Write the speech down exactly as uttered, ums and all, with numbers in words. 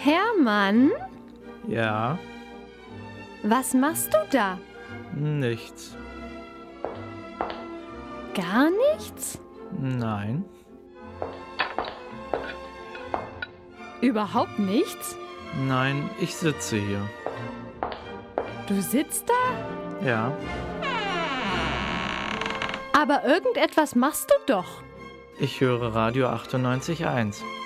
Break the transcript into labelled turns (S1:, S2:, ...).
S1: Hermann,
S2: Ja,
S1: was machst du da?
S2: nichts.
S1: Gar nichts?
S2: Nein,
S1: Überhaupt nichts?
S2: nein, ich sitze hier.
S1: Du sitzt da?
S2: Ja,
S1: Aber irgendetwas machst du doch.
S2: ich höre Radio achtundneunzig Komma eins.